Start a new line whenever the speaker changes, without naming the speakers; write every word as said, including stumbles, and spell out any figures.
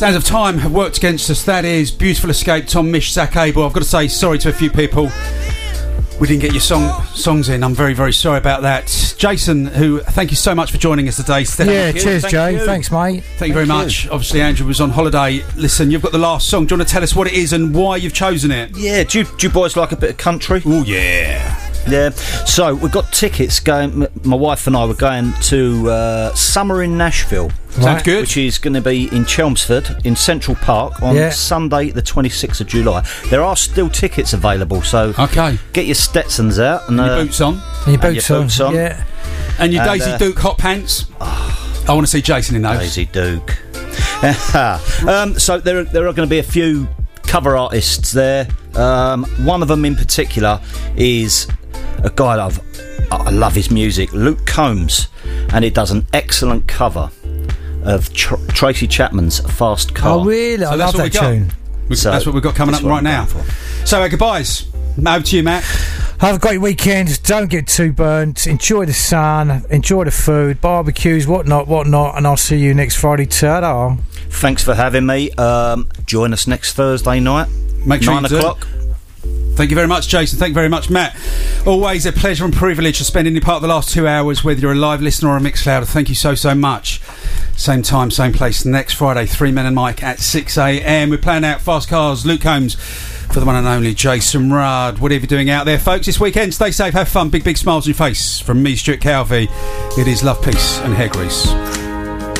Sands of Time have worked against us. That is Beautiful Escape, Tom Misch, Zach Abel. I've got to say sorry to a few people. We didn't get your song songs in. I'm very, very sorry about that. Jason, who thank you so much for joining us today.
Thank yeah, you. cheers, Thank Jay. You. Thanks, mate.
Thank, Thank you very you. much. Obviously, Andrew was on holiday. Listen, you've got the last song. Do you want to tell us what it is and why you've chosen it?
Yeah, do you, do you boys like a bit of country?
Oh, yeah.
Yeah, so we've got tickets going. My wife and I were going to uh, Summer in Nashville.
Sounds right. good.
Which is going to be in Chelmsford in Central Park on yeah. Sunday, the twenty-sixth of July. There are still tickets available, so
okay.
get your Stetsons out and,
and
uh,
your boots on.
And your boots,
and your
on.
boots on.
Yeah.
And your
and,
Daisy
uh,
Duke hot pants. Oh, I want to see Jason in those.
Daisy Duke. um, so there are, there are going to be a few cover artists there. Um, one of them in particular is a guy that I've, I love his music, Luke Combs, and it does an excellent cover of Tr- Tracy Chapman's Fast Car.
Oh, really?
So
I love that tune.
We, so that's what we've got coming up right now. So, uh, goodbyes. Over to you, Matt.
Have a great weekend. Don't get too burnt. Enjoy the sun. Enjoy the food, barbecues, whatnot, whatnot. And I'll see you next Friday. Ta-da.
Thanks for having me. Um, join us next Thursday night.
Make sure
nine
you
o'clock.
Do. Thank you very much, Jason. Thank you very much, Matt. Always a pleasure and privilege to spend any part of the last two hours, whether you're a live listener or a Mixcloud. Thank you so, so much. Same time, same place, next Friday, Three Men and Mike at six a.m. We're playing out Fast Cars, Luke Combs, for the one and only Jason Rudd. Whatever you're doing out there, folks, this weekend, stay safe, have fun, big, big smiles on your face. From me, Stuart Calvey, it is love, peace and hair grease.